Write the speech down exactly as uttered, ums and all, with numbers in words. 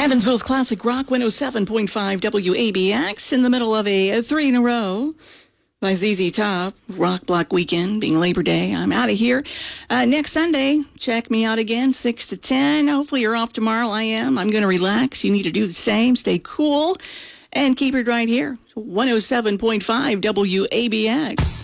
Evansville's Classic Rock one oh seven point five W A B X in the middle of a, a three in a row by Z Z Top. Rock Block Weekend being Labor Day. I'm out of here. Uh, next Sunday, check me out again, six to ten. Hopefully you're off tomorrow. I am. I'm going to relax. You need to do the same. Stay cool and keep it right here. one oh seven point five W A B X.